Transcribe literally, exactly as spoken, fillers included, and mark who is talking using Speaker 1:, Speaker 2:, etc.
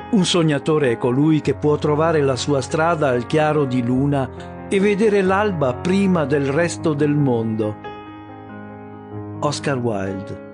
Speaker 1: Un sognatore è colui che può trovare la sua strada al chiaro di luna e vedere l'alba prima del resto del mondo. Oscar Wilde.